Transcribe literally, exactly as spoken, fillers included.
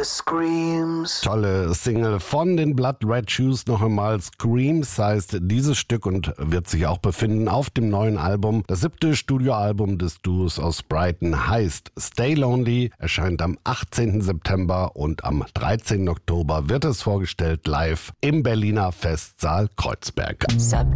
Screams. Tolle Single von den Blood Red Shoes, noch einmal Screams heißt dieses Stück und wird sich auch befinden auf dem neuen Album. Das siebte Studioalbum des Duos aus Brighton heißt Stay Lonely, erscheint am achtzehnten September und am dreizehnten Oktober wird es vorgestellt live im Berliner Festsaal Kreuzberg.